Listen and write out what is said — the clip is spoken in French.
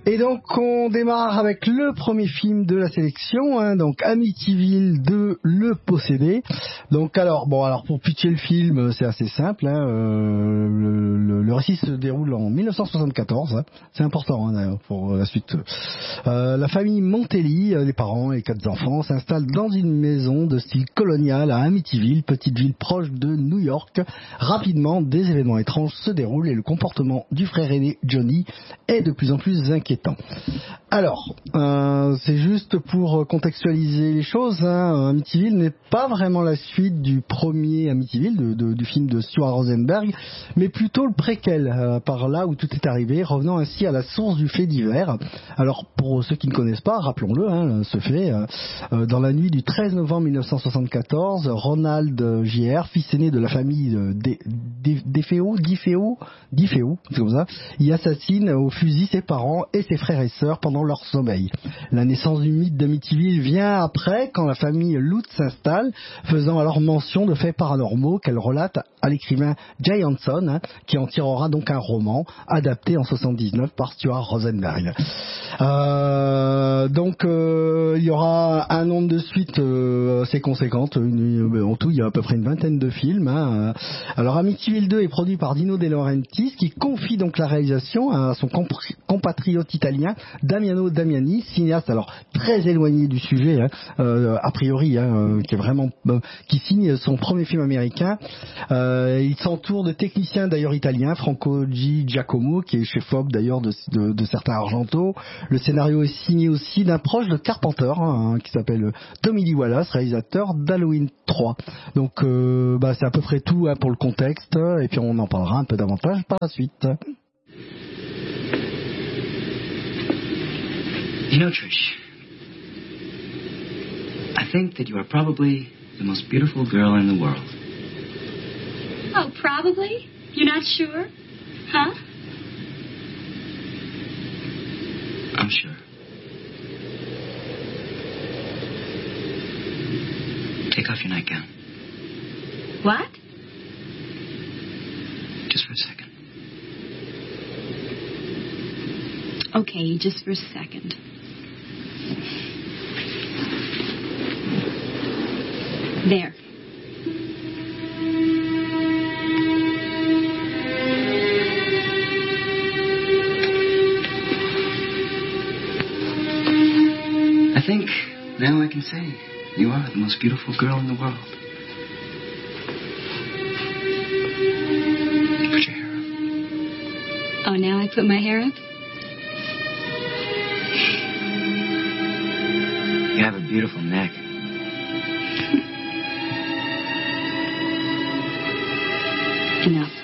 Et donc on démarre avec le premier film de la sélection, hein, donc Amityville 2, Le Possédé. Donc alors pour pitcher le film, c'est assez simple. Hein, le récit se déroule en 1974. Hein, c'est important hein, pour la suite. La famille Montelli, les parents et 4 enfants, s'installent dans une maison de style colonial à Amityville, petite ville proche de New York. Rapidement, des événements étranges se déroulent et le comportement du frère aîné Johnny est de plus en plus inquiétant. Alors, c'est juste pour contextualiser les choses, hein, Amityville n'est pas vraiment la suite du premier Amityville, du film de Stuart Rosenberg, mais plutôt le préquel, par là où tout est arrivé, revenant ainsi à la source du fait divers. Alors, pour ceux qui ne connaissent pas, rappelons-le, hein, ce fait, dans la nuit du 13 novembre 1974, Ronald J.R., fils aîné de la famille Diffeo, c'est comme ça, y assassine au fusil ses parents et ses frères et sœurs pendant leur sommeil. La naissance du mythe d'Amityville vient après, quand la famille Lutz s'installe, faisant alors mention de faits paranormaux qu'elle relate à l'écrivain Jay Hanson, hein, qui en tirera donc un roman adapté en 79 par Stuart Rosenberg. Il y aura un nombre de suites assez conséquente. En tout, il y a à peu près une vingtaine de films. Hein. Alors, Amityville 2 est produit par Dino De Laurentiis, qui confie donc la réalisation à son compatriote italien Damiano Damiani, cinéaste alors très éloigné du sujet, hein, a priori, hein, qui est vraiment qui signe son premier film américain. Il s'entoure de techniciens d'ailleurs italiens, Franco Giacomo, qui est chef-op d'ailleurs de certains Argento. Le scénario est signé aussi d'un proche de Carpenter, hein, qui s'appelle Tommy Lee Wallace, réalisateur d'Halloween 3. Donc c'est à peu près tout hein, pour le contexte, et puis on en parlera un peu davantage par la suite. You know, Trish, I think that you are probably the most beautiful girl in the world. Oh, probably? You're not sure? Huh? I'm sure. Take off your nightgown. What? Just for a second. Okay, just for a second. There. I think now I can say you are the most beautiful girl in the world. You put your hair up. Oh, now I put my hair up? You have a beautiful neck. Enough.